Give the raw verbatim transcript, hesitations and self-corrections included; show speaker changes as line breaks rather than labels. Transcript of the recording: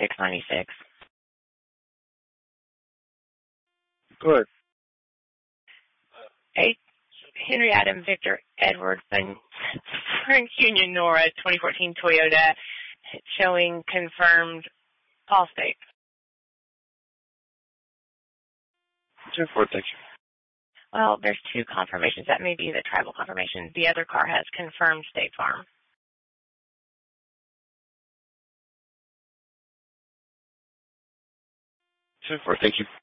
six ninety-six.
Go ahead.
Eight Henry Adam Victor Edward Frank Union Nora twenty fourteen Toyota showing confirmed all state.
ten four, thank you.
Well, there's two confirmations. That may be the tribal confirmation. The other car has confirmed State Farm.
ten four, thank you.